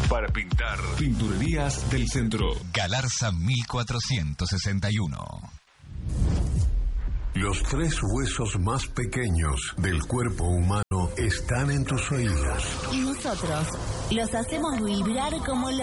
Para pintar, Pinturerías del Centro. Galarza 1461. Los 3 huesos más pequeños del cuerpo humano están en tus oídos. Y nosotros los hacemos vibrar como